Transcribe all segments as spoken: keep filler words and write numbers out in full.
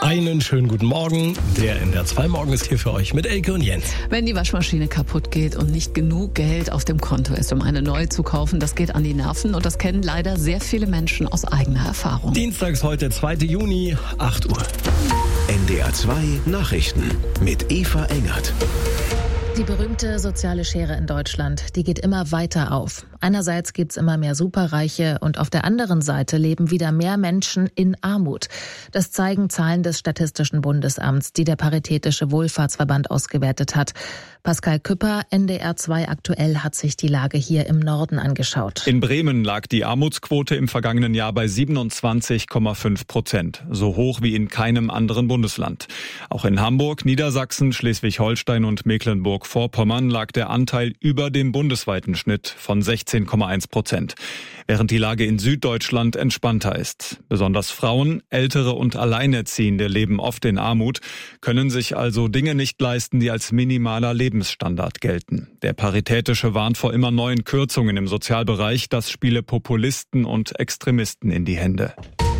Einen schönen guten Morgen. Der N D R zwei Morgen ist hier für euch mit Elke und Jens. Wenn die Waschmaschine kaputt geht und nicht genug Geld auf dem Konto ist, um eine neue zu kaufen, das geht an die Nerven und das kennen leider sehr viele Menschen aus eigener Erfahrung. Dienstags heute, zweiter Juni, acht Uhr. N D R zwei Nachrichten mit Eva Engert. Die berühmte soziale Schere in Deutschland, die geht immer weiter auf. Einerseits gibt's immer mehr Superreiche und auf der anderen Seite leben wieder mehr Menschen in Armut. Das zeigen Zahlen des Statistischen Bundesamts, die der Paritätische Wohlfahrtsverband ausgewertet hat. Pascal Küpper, N D R zwei aktuell, hat sich die Lage hier im Norden angeschaut. In Bremen lag die Armutsquote im vergangenen Jahr bei siebenundzwanzig Komma fünf Prozent, so hoch wie in keinem anderen Bundesland. Auch in Hamburg, Niedersachsen, Schleswig-Holstein und Mecklenburg-Vorpommern lag der Anteil über dem bundesweiten Schnitt von sechzehn Komma eins Prozent, während die Lage in Süddeutschland entspannter ist. Besonders Frauen, Ältere und Alleinerziehende leben oft in Armut, können sich also Dinge nicht leisten, die als minimaler Lebensstandard gelten. Der Paritätische warnt vor immer neuen Kürzungen im Sozialbereich, das spiele Populisten und Extremisten in die Hände.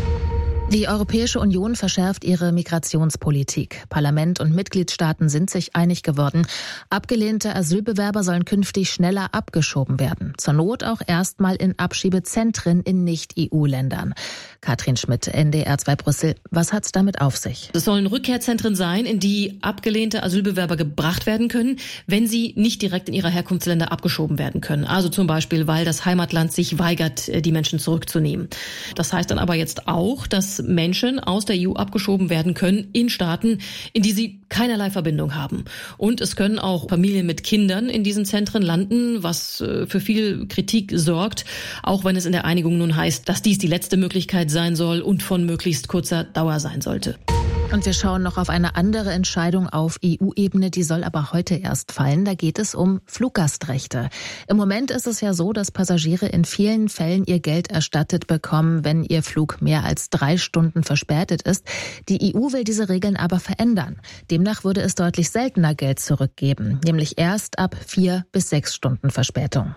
Die Europäische Union verschärft ihre Migrationspolitik. Parlament und Mitgliedstaaten sind sich einig geworden. Abgelehnte Asylbewerber sollen künftig schneller abgeschoben werden. Zur Not auch erstmal in Abschiebezentren in Nicht-E U-Ländern. Katrin Schmidt, N D R zwei Brüssel. Was hat's damit auf sich? Es sollen Rückkehrzentren sein, in die abgelehnte Asylbewerber gebracht werden können, wenn sie nicht direkt in ihre Herkunftsländer abgeschoben werden können. Also zum Beispiel, weil das Heimatland sich weigert, die Menschen zurückzunehmen. Das heißt dann aber jetzt auch, dass Menschen aus der E U abgeschoben werden können in Staaten, in die sie keinerlei Verbindung haben. Und es können auch Familien mit Kindern in diesen Zentren landen, was für viel Kritik sorgt, auch wenn es in der Einigung nun heißt, dass dies die letzte Möglichkeit sein soll und von möglichst kurzer Dauer sein sollte. Und wir schauen noch auf eine andere Entscheidung auf E U-Ebene, die soll aber heute erst fallen. Da geht es um Fluggastrechte. Im Moment ist es ja so, dass Passagiere in vielen Fällen ihr Geld erstattet bekommen, wenn ihr Flug mehr als drei Stunden verspätet ist. Die E U will diese Regeln aber verändern. Demnach würde es deutlich seltener Geld zurückgeben, nämlich erst ab vier bis sechs Stunden Verspätung.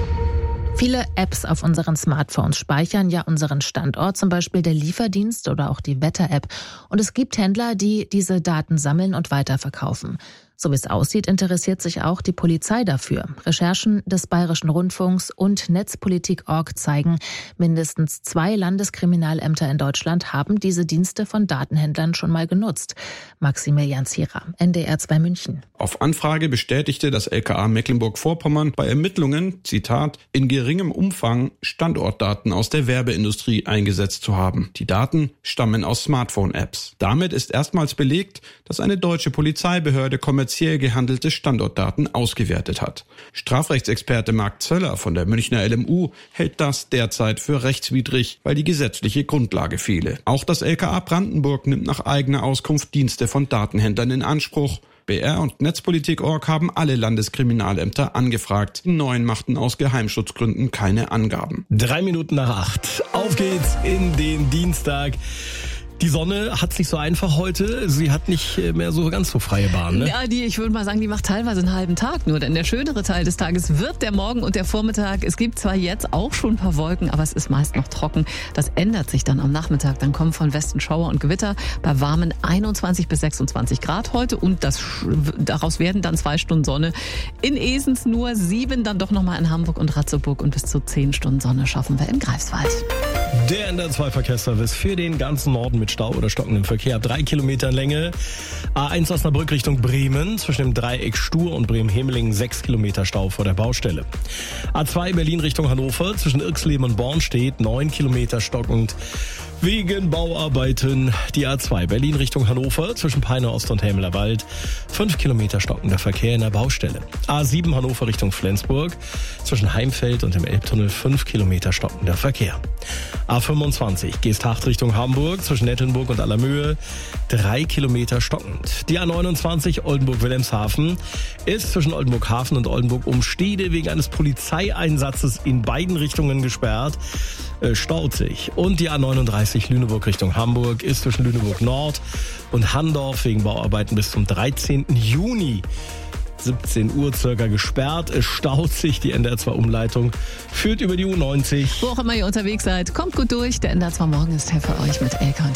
Viele Apps auf unseren Smartphones speichern ja unseren Standort, zum Beispiel der Lieferdienst oder auch die Wetter-App. Und es gibt Händler, die diese Daten sammeln und weiterverkaufen. So wie es aussieht, interessiert sich auch die Polizei dafür. Recherchen des Bayerischen Rundfunks und Netzpolitik Punkt org zeigen, mindestens zwei Landeskriminalämter in Deutschland haben diese Dienste von Datenhändlern schon mal genutzt. Maximilian Zierer, N D R zwei München. Auf Anfrage bestätigte das L K A Mecklenburg-Vorpommern bei Ermittlungen, Zitat, in geringem Umfang Standortdaten aus der Werbeindustrie eingesetzt zu haben. Die Daten stammen aus Smartphone-Apps. Damit ist erstmals belegt, dass eine deutsche Polizeibehörde kommerziell gehandelte Standortdaten ausgewertet hat. Strafrechtsexperte Marc Zöller von der Münchner L M U hält das derzeit für rechtswidrig, weil die gesetzliche Grundlage fehle. Auch das L K A Brandenburg nimmt nach eigener Auskunft Dienste von Datenhändlern in Anspruch. B R und Netzpolitik Punkt org haben alle Landeskriminalämter angefragt. Die neuen machten aus Geheimschutzgründen keine Angaben. Drei Minuten nach acht. Auf geht's in den Dienstag. Die Sonne hat sich so einfach heute, sie hat nicht mehr so ganz so freie Bahn, ne? Ja, die, ich würde mal sagen, die macht teilweise einen halben Tag nur, denn der schönere Teil des Tages wird der Morgen und der Vormittag. Es gibt zwar jetzt auch schon ein paar Wolken, aber es ist meist noch trocken. Das ändert sich dann am Nachmittag. Dann kommen von Westen Schauer und Gewitter bei warmen einundzwanzig bis sechsundzwanzig Grad heute und das, daraus werden dann zwei Stunden Sonne. In Esens nur sieben, dann doch nochmal in Hamburg und Ratzeburg und bis zu zehn Stunden Sonne schaffen wir in Greifswald. Der N D R zwei Verkehrsservice für den ganzen Norden mit Stau oder stockendem Verkehr ab drei Kilometern Länge. A eins Osnabrück Richtung Bremen, zwischen dem Dreieck Stur und Bremen-Hemelingen sechs Kilometer Stau vor der Baustelle. A zwei Berlin Richtung Hannover, zwischen Irxleben und Bornstedt neun Kilometer stockend wegen Bauarbeiten. Die A zwei Berlin Richtung Hannover, zwischen Peine Ost und Hämeler Wald fünf Kilometer stockender Verkehr in der Baustelle. A sieben Hannover Richtung Flensburg, zwischen Heimfeld und dem Elbtunnel fünf Kilometer stockender Verkehr. A fünfundzwanzig Geesthacht Richtung Hamburg, zwischen Nettelnburg und Allermöhe drei Kilometer stockend. Die A neunundzwanzig Oldenburg-Wilhelmshaven ist zwischen Oldenburg-Hafen und Oldenburg-Umstede wegen eines Polizeieinsatzes in beiden Richtungen gesperrt. Äh, staut sich. Und die A neununddreißig Lüneburg Richtung Hamburg ist zwischen Lüneburg Nord und Handorf wegen Bauarbeiten bis zum dreizehnten Juni siebzehn Uhr circa gesperrt. Es staut sich. Die N D R zwei Umleitung führt über die U neunzig. Wo auch immer ihr unterwegs seid, kommt gut durch. Der N D R zwei Morgen ist hier für euch mit Elke und